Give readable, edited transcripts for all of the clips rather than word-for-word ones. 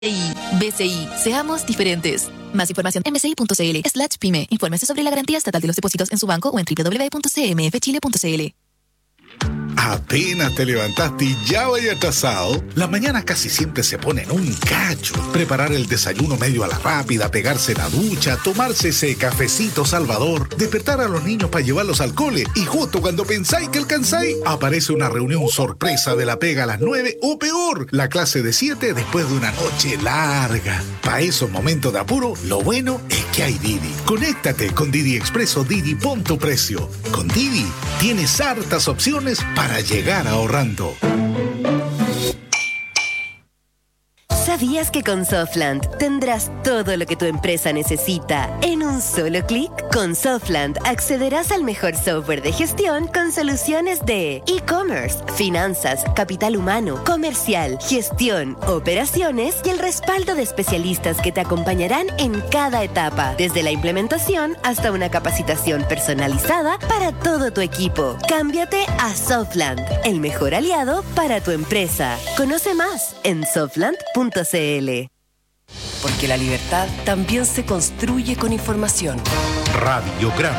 BCI, seamos diferentes. Más información en bci.cl/pyme. Infórmese sobre la garantía estatal de los depósitos en su banco o en www.cmfchile.cl. Apenas te levantaste y ya vaya atrasado. Las mañanas casi siempre se ponen un cacho. Preparar el desayuno medio a la rápida, pegarse la ducha, tomarse ese cafecito salvador, despertar a los niños para llevarlos al cole y justo cuando pensáis que alcanzáis, aparece una reunión sorpresa de la pega a las 9 o peor, la clase de 7 después de una noche larga. Para esos momentos de apuro, lo bueno es que hay Didi. Conéctate con Didi Expreso Didi, pon tu precio. Con Didi tienes hartas opciones para llegar ahorrando. ¿Sabías que con Softland tendrás todo lo que tu empresa necesita en un solo clic? Con Softland accederás al mejor software de gestión con soluciones de e-commerce, finanzas, capital humano, comercial, gestión, operaciones y el respaldo de especialistas que te acompañarán en cada etapa, desde la implementación hasta una capacitación personalizada para todo tu equipo. Cámbiate a Softland, el mejor aliado para tu empresa. Conoce más en softland.cl. Porque la libertad también se construye con información. Radiograma.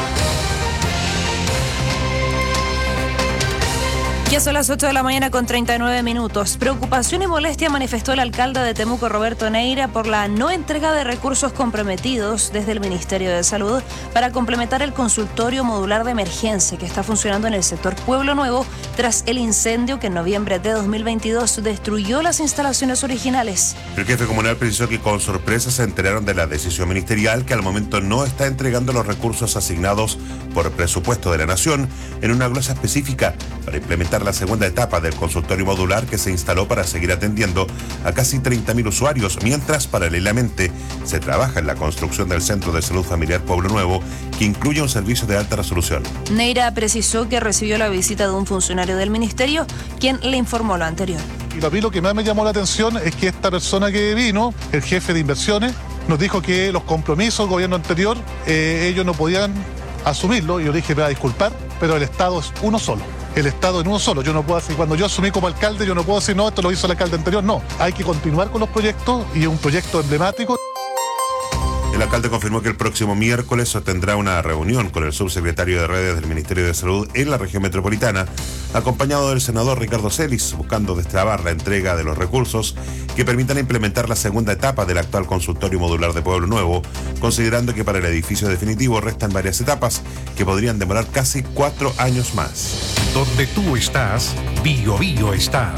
Ya son las 8 de la mañana con 39 minutos. Preocupación y molestia manifestó el alcalde de Temuco, Roberto Neira, por la no entrega de recursos comprometidos desde el Ministerio de Salud para complementar el consultorio modular de emergencia que está funcionando en el sector Pueblo Nuevo tras el incendio que en noviembre de 2022 destruyó las instalaciones originales. El jefe comunal precisó que con sorpresa se enteraron de la decisión ministerial que al momento no está entregando los recursos asignados por presupuesto de la Nación en una glosa específica para implementar la segunda etapa del consultorio modular que se instaló para seguir atendiendo a casi 30.000 usuarios, mientras paralelamente se trabaja en la construcción del Centro de Salud Familiar Pueblo Nuevo, que incluye un servicio de alta resolución. Neira precisó que recibió la visita de un funcionario del ministerio, quien le informó lo anterior. Y a mí lo que más me llamó la atención es que esta persona que vino, el jefe de inversiones, nos dijo que los compromisos del gobierno anterior, ellos no podían asumirlo. Y yo dije, me va a disculpar, pero el Estado es uno solo. El Estado en uno solo. Yo no puedo decir, cuando yo asumí como alcalde, yo no puedo decir, no, esto lo hizo el alcalde anterior. No, hay que continuar con los proyectos y un proyecto emblemático. El alcalde confirmó que el próximo miércoles sostendrá una reunión con el subsecretario de redes del Ministerio de Salud en la región metropolitana, acompañado del senador Ricardo Celis, buscando destrabar la entrega de los recursos que permitan implementar la segunda etapa del actual consultorio modular de Pueblo Nuevo, considerando que para el edificio definitivo restan varias etapas que podrían demorar casi 4 años más. Donde tú estás, Bio Bio está.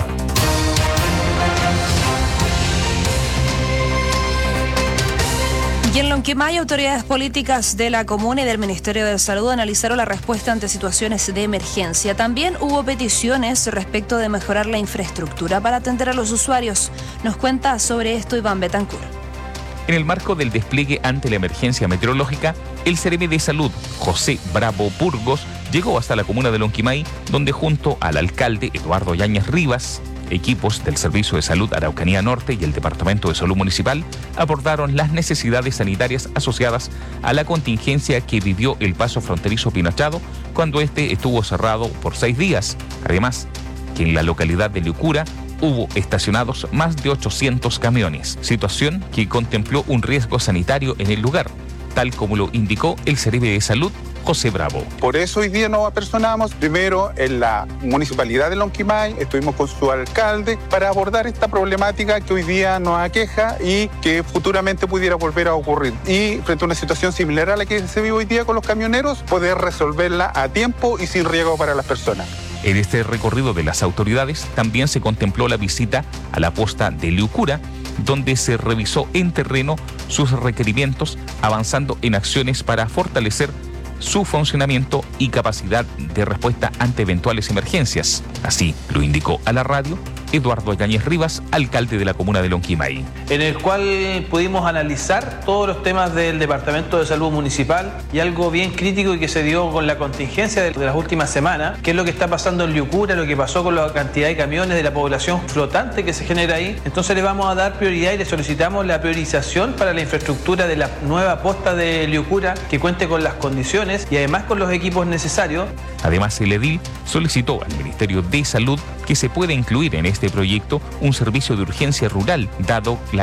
Y en Lonquimay, autoridades políticas de la comuna y del Ministerio de Salud analizaron la respuesta ante situaciones de emergencia. También hubo peticiones respecto de mejorar la infraestructura para atender a los usuarios. Nos cuenta sobre esto Iván Betancur. En el marco del despliegue ante la emergencia meteorológica, el Seremi de Salud, José Bravo Burgos, llegó hasta la comuna de Lonquimay, donde junto al alcalde Eduardo Yáñez Rivas, equipos del Servicio de Salud Araucanía Norte y el Departamento de Salud Municipal abordaron las necesidades sanitarias asociadas a la contingencia que vivió el paso fronterizo Pinochado cuando este estuvo cerrado por 6 días. Además, que en la localidad de Liucura hubo estacionados más de 800 camiones, situación que contempló un riesgo sanitario en el lugar, tal como lo indicó el Servicio de Salud José Bravo. Por eso hoy día nos apersonamos primero en la municipalidad de Lonquimay, estuvimos con su alcalde para abordar esta problemática que hoy día nos aqueja y que futuramente pudiera volver a ocurrir. Y frente a una situación similar a la que se vive hoy día con los camioneros, poder resolverla a tiempo y sin riesgo para las personas. En este recorrido de las autoridades también se contempló la visita a la posta de Liucura, donde se revisó en terreno sus requerimientos, avanzando en acciones para fortalecer su funcionamiento y capacidad de respuesta ante eventuales emergencias. Así lo indicó a la radio Eduardo Yáñez Rivas, alcalde de la comuna de Lonquimay. En el cual pudimos analizar todos los temas del Departamento de Salud Municipal y algo bien crítico y que se dio con la contingencia de las últimas semanas, que es lo que está pasando en Liucura, lo que pasó con la cantidad de camiones de la población flotante que se genera ahí. Entonces le vamos a dar prioridad y le solicitamos la priorización para la infraestructura de la nueva posta de Liucura, que cuente con las condiciones y además con los equipos necesarios. Además, el edil solicitó al Ministerio de Salud que se puede incluir en este proyecto un servicio de urgencia rural, dado la